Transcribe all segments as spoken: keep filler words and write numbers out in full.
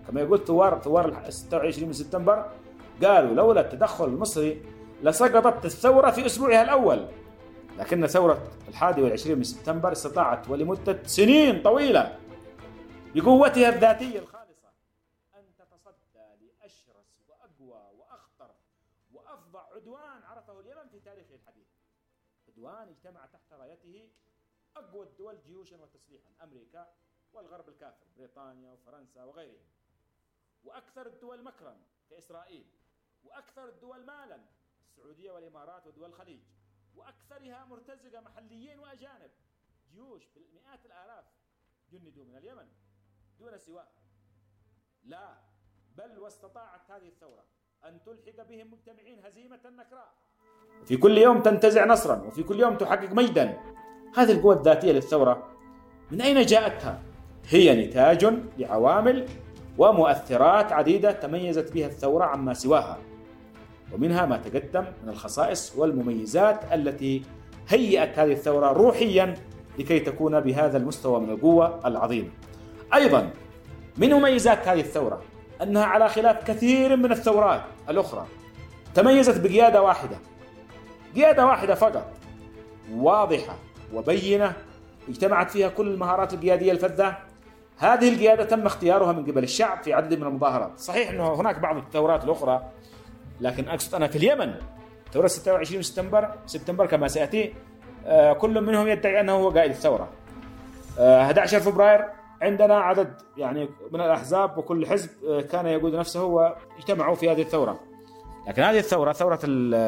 كما يقول ثوار ثوار ستة وعشرين من سبتمبر، قالوا لولا التدخل المصري لسقطت الثورة في أسبوعها الأول، لكن ثورة الحادي والعشرين من سبتمبر استطاعت ولمدة سنين طويلة بقوتها الذاتية الخالصة أن تتصدى لأشرس وأقوى وأخطر وأفظع عدوان عرفه اليمن في تاريخه الحديث. عدوان اجتمع تحت رايته أقوى الدول جيوشا وتسليحا، أمريكا والغرب الكافر، بريطانيا وفرنسا وغيرهم، وأكثر الدول مكرا كإسرائيل، وأكثر الدول مالا السعودية والإمارات ودول الخليج، وأكثرها مرتزقة محليين وأجانب، جيوش بالمئات الآلاف جندوا من اليمن دون سواها. لا، بل واستطاعت هذه الثورة أن تلحق بهم مجتمعين هزيمة نكراء، في كل يوم تنتزع نصرا وفي كل يوم تحقق مجدا. هذه القوة الذاتية للثورة من أين جاءتها؟ هي نتاج لعوامل ومؤثرات عديدة تميزت بها الثورة عما سواها، ومنها ما تقدم من الخصائص والمميزات التي هيئت هذه الثورة روحيا لكي تكون بهذا المستوى من القوة العظيمة. أيضا من مميزات هذه الثورة أنها على خلاف كثير من الثورات الأخرى تميزت بقيادة واحدة، قيادة واحدة فقط، واضحة وبينة، اجتمعت فيها كل المهارات القيادية الفذة. هذه القيادة تم اختيارها من قبل الشعب في عدد من المظاهرات. صحيح أنه هناك بعض الثورات الأخرى، لكن أقصد أنا في اليمن ثورة ستة وعشرين سبتمبر سبتمبر كما سيأتي، آه كل منهم يدعي أنه هو قائد الثورة. آه أحد عشر فبراير عندنا عدد يعني من الأحزاب وكل حزب آه كان يقود نفسه واجتمعوا في هذه الثورة، لكن هذه الثورة ثورة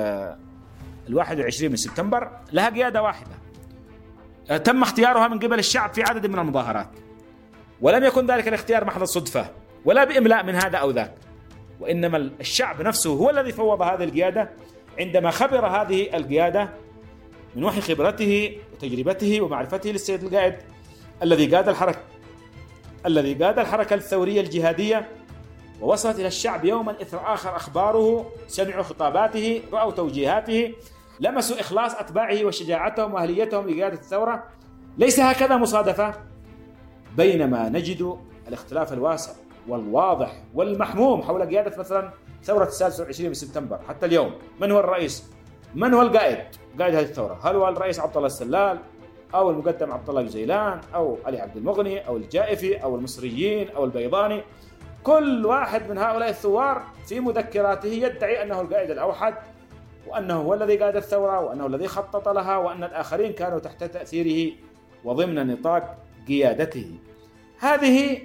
الواحد والعشرين من سبتمبر لها قيادة واحدة آه تم اختيارها من قبل الشعب في عدد من المظاهرات، ولم يكن ذلك الاختيار محض الصدفة ولا بإملاء من هذا أو ذاك، وإنما الشعب نفسه هو الذي فوض هذه القيادة عندما خبر هذه القيادة من وحي خبرته وتجربته ومعرفته للسيد القائد الذي قاد الحركة الذي قاد الحركة الثورية الجهادية، ووصلت إلى الشعب يوما إثر آخر أخباره، سمعوا خطاباته، رأوا توجيهاته، لمسوا إخلاص أتباعه وشجاعتهم وأهليتهم لقيادة الثورة. ليس هكذا مصادفة، بينما نجد الاختلاف الواسع والواضح والمحموم حول قيادة مثلا ثورة السادس والعشرين من سبتمبر حتى اليوم. من هو الرئيس؟ من هو القائد؟ قائد هذه الثورة؟ هل هو الرئيس عبد الله السلال أو المقدم عبد الله الجيلان أو علي عبد المغني أو الجائفي أو المصريين أو البيضاني؟ كل واحد من هؤلاء الثوار في مذكراته يدعي أنه القائد الأوحد، وأنه هو الذي قاد الثورة، وأنه الذي خطط لها، وأن الآخرين كانوا تحت تأثيره وضمن نطاق قيادته. هذه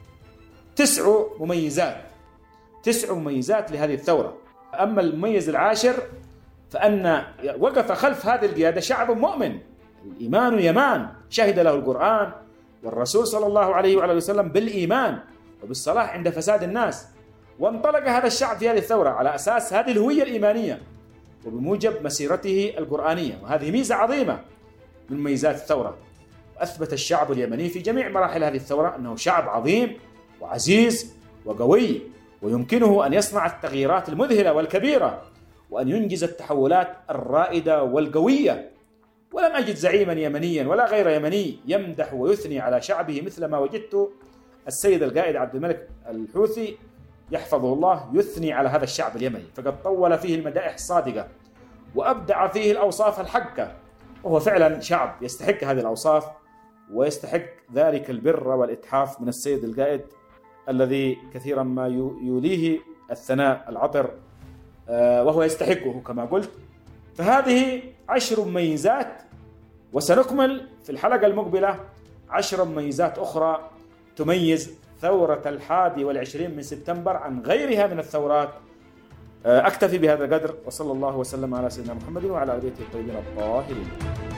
تسع مميزات تسع مميزات لهذه الثورة. أما المميز العاشر فأن وقف خلف هذه القيادة شعب مؤمن، الإيمان يمان، شهد له القرآن والرسول صلى الله عليه وعلى وسلم بالإيمان وبالصلاح عند فساد الناس، وانطلق هذا الشعب في هذه الثورة على أساس هذه الهوية الإيمانية وبموجب مسيرته القرآنية، وهذه ميزة عظيمة من مميزات الثورة. أثبت الشعب اليمني في جميع مراحل هذه الثورة أنه شعب عظيم وعزيز وقوي، ويمكنه أن يصنع التغييرات المذهلة والكبيرة وأن ينجز التحولات الرائدة والقوية. ولم أجد زعيما يمنيا ولا غير يمني يمدح ويثني على شعبه مثل ما وجدت السيد القائد عبد الملك الحوثي يحفظه الله يثني على هذا الشعب اليمني، فقد طول فيه المدائح الصادقة وأبدع فيه الأوصاف الحقة، وهو فعلا شعب يستحق هذه الأوصاف ويستحق ذلك البر والإتحاف من السيد القائد الذي كثيرا ما يوليه الثناء العطر وهو يستحقه كما قلت. فهذه عشر مميزات، وسنكمل في الحلقة المقبلة عشر مميزات أخرى تميز ثورة الحادي والعشرين من سبتمبر عن غيرها من الثورات. أكتفي بهذا القدر، وصلى الله وسلم على سيدنا محمد وعلى آله الطيبين الطاهرين.